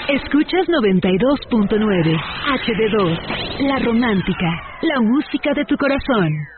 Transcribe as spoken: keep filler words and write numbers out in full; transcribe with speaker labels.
Speaker 1: Escuchas noventa y dos punto nueve H D dos, La Romántica, la música de tu corazón.